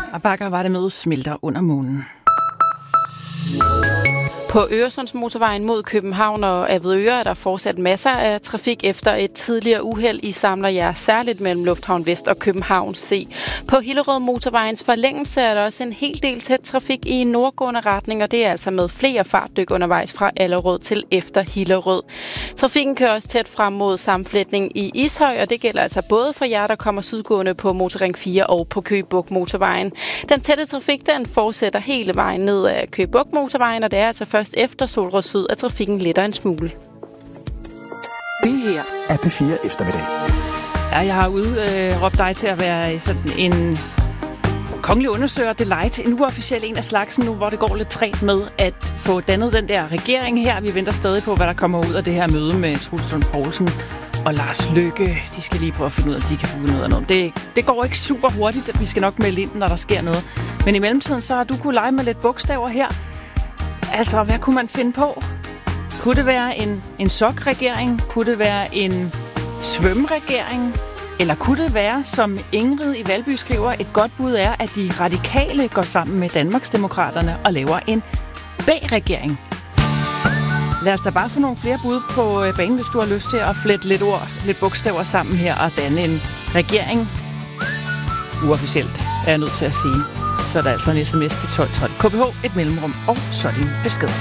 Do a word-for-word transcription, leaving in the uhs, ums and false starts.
Abakker var det med smelter under månen. På Øresundsmotorvejen mod København og Avedøre er der fortsat masser af trafik efter et tidligere uheld i samler jer, særligt mellem Lufthavn Vest og København C. På Hillerød motorvejens forlængelse er der også en hel del tæt trafik i nordgående retning, og det er altså med flere fartdyk undervejs fra Allerød til efter Hillerød. Trafikken kører også tæt frem mod sammenflætning i Ishøj, og det gælder altså både for jer, der kommer sydgående på Motorring fire og på Køge Bugt motorvejen. Den tætte trafik, den fortsætter hele vejen ned ad Køge Bugt motorvejen, og det er altså først efter Solrød Syd, at trafikken letter en smule. Det her er P fire eftermiddag. Ja, jeg har udråbt øh, dig til at være sådan en kongelig undersøger, delight, en uofficiel en af slagsen nu, hvor det går lidt træt med at få dannet den der regering her. Vi venter stadig på, hvad der kommer ud af det her møde med Troels Lund Poulsen og Lars Løkke. De skal lige prøve at finde ud af, om de kan finde ud af noget. Det, det går ikke super hurtigt. Vi skal nok melde ind, når der sker noget. Men i mellemtiden, så har du kunnet lege med lidt bogstaver her. Altså, hvad kunne man finde på? Kunne det være en, en sokregering? Kunne det være en svømmeregering? Eller kunne det være, som Ingrid i Valby skriver, et godt bud er, at de radikale går sammen med Danmarksdemokraterne og laver en B-regering? Lad os da bare få nogle flere bud på banen, hvis du har lyst til at flette lidt ord, lidt bogstaver sammen her og danne en regering. Uofficielt er jeg nødt til at sige. Så er der altså en sms til tolv tolv. K B H, et mellemrum, og så din besked.